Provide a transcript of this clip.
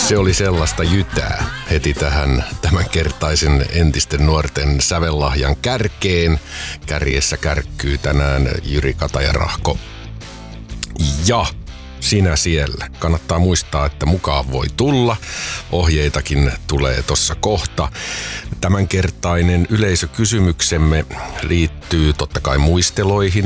Se oli sellaista jytää heti tähän tämänkertaisen entisten nuorten sävellahjan kärkeen. Kärjessä kärkkyy tänään Jyri Katajarahko. Ja sinä siellä. Kannattaa muistaa, että mukaan voi tulla. Ohjeitakin tulee tossa kohta. Tämänkertainen yleisökysymyksemme liittyy totta kai muisteloihin.